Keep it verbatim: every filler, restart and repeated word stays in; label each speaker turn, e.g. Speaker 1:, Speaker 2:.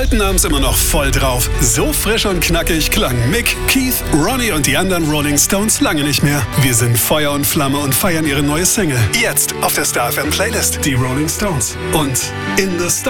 Speaker 1: Heute abends immer noch voll drauf. So frisch und knackig klang Mick, Keith, Ronnie und die anderen Rolling Stones lange nicht mehr. Wir sind Feuer und Flamme und feiern ihre neue Single. Jetzt auf der Star F M Playlist. Die Rolling Stones und In the Stars.